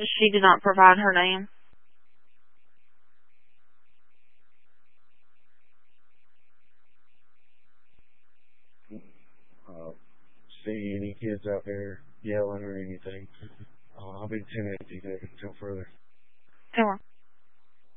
She did not provide her name. See any kids out there yelling or anything. I'll be 10 empty until further. 10-4.